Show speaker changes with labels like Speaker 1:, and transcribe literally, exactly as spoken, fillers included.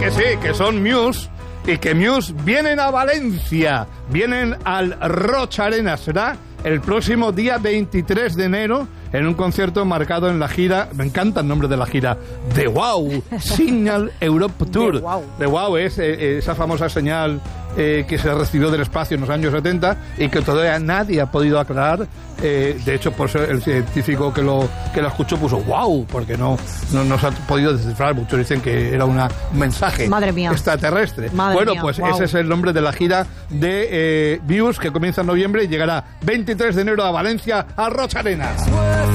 Speaker 1: Que sí, que son Muse y que Muse vienen a Valencia, vienen al Rocha Arena, será el próximo día veintitrés de enero en un concierto marcado en la gira, me encanta el nombre de la gira, The Wow, Signal Europe Tour.
Speaker 2: The Wow,
Speaker 1: The Wow es eh, esa famosa señal eh, que se recibió del espacio en los años setenta y que todavía nadie ha podido aclarar. Eh, de hecho, por eso el científico que lo que lo escuchó puso wow, porque no, no, no se ha podido descifrar. Muchos dicen que era una, un mensaje
Speaker 2: Madre mía.
Speaker 1: extraterrestre.
Speaker 2: Madre
Speaker 1: bueno,
Speaker 2: mía,
Speaker 1: pues
Speaker 2: wow.
Speaker 1: ese es el nombre de la gira de eh, Muse, que comienza en noviembre y llegará veintitrés de enero a Valencia, a Rocha Arena.